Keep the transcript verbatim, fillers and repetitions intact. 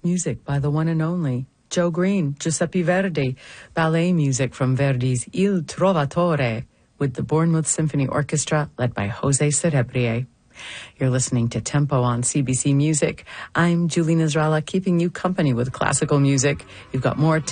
Music by the one and only Joe Green, Giuseppe Verdi, ballet music from Verdi's Il Trovatore with the Bournemouth Symphony Orchestra led by Jose Cerebrie. You're listening to Tempo on C B C Music. I'm Julie Nazralla, keeping you company with classical music. You've got more